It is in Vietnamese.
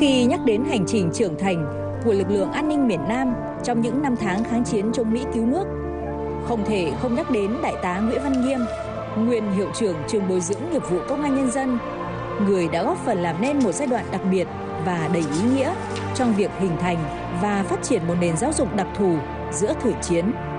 Khi nhắc đến hành trình trưởng thành của lực lượng an ninh miền Nam trong những năm tháng kháng chiến chống Mỹ cứu nước, không thể không nhắc đến Đại tá Nguyễn Văn Nghiêm, nguyên hiệu trưởng trường bồi dưỡng nghiệp vụ Công an Nhân dân, người đã góp phần làm nên một giai đoạn đặc biệt và đầy ý nghĩa trong việc hình thành và phát triển một nền giáo dục đặc thù giữa thời chiến